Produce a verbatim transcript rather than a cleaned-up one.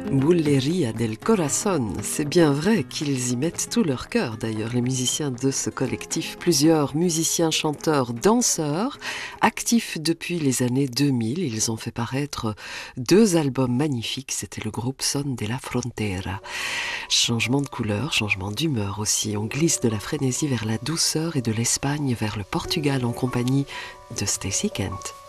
Bulleria del Corazon, c'est bien vrai qu'ils y mettent tout leur cœur d'ailleurs, les musiciens de ce collectif. Plusieurs musiciens, chanteurs, danseurs, actifs depuis les années deux mille. Ils ont fait paraître deux albums magnifiques, c'était le groupe Son de la Frontera. Changement de couleur, changement d'humeur aussi. On glisse de la frénésie vers la douceur et de l'Espagne vers le Portugal en compagnie de Stacey Kent.